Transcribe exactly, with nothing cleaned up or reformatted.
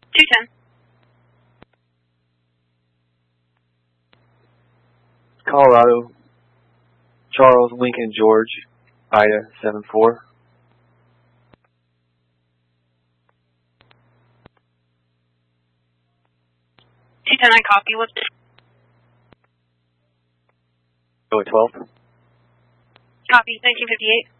two ten. Colorado, Charles Lincoln George, Ida seven four. two ten, I copy. What's Go at twelve. Copy, nineteen fifty-eight.